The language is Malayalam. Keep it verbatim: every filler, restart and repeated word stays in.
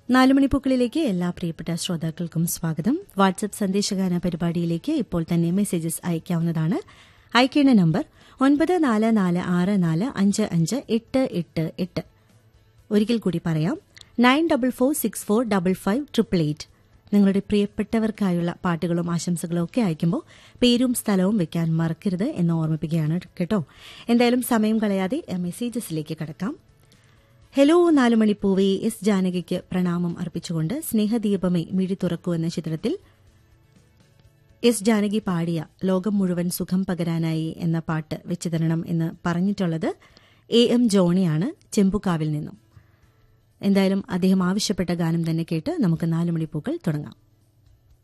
നാലുമണിപ്പൂക്കളിലേക്ക് എല്ലാ പ്രിയപ്പെട്ട ശ്രോതാക്കൾക്കും സ്വാഗതം. വാട്സ്ആപ്പ് സന്ദേശഗാന പരിപാടിയിലേക്ക് ഇപ്പോൾ തന്നെ മെസ്സേജസ് അയക്കാവുന്നതാണ്. അയക്കേണ്ട നമ്പർ ഒൻപത് നാല് നാല് ആറ് നാല് അഞ്ച് അഞ്ച് എട്ട് എട്ട് എട്ട്. ഒരിക്കൽ കൂടി പറയാം, nine double four six four double five triple eight. നിങ്ങളുടെ പ്രിയപ്പെട്ടവർക്കായുള്ള പാട്ടുകളും ആശംസകളും ഒക്കെ അയക്കുമ്പോൾ പേരും സ്ഥലവും വെക്കാൻ മറക്കരുത് എന്ന് ഓർമ്മിപ്പിക്കുകയാണ് കേട്ടോ. എന്തായാലും സമയം കളയാതെ മെസ്സേജസിലേക്ക് കടക്കാം. ഹലോ നാലുമണിപ്പൂവേ, എസ് ജാനകിക്ക് പ്രണാമം അർപ്പിച്ചുകൊണ്ട് സ്നേഹദീപമേ മിഴി തുറക്കൂ എന്ന ചിത്രത്തിൽ എസ് ജാനകി പാടിയ ലോകം മുഴുവൻ സുഖം പകരാനായി എന്ന പാട്ട് വെച്ചു തരണം എന്ന് പറഞ്ഞിട്ടുള്ളത് എ എം ജോണിയാണ്, ചെമ്പുകാവിൽ നിന്നും. എന്തായാലും അദ്ദേഹം ആവശ്യപ്പെട്ട ഗാനം തന്നെ കേട്ട് നമുക്ക് നാലുമണിപ്പൂക്കൾ തുടങ്ങാം.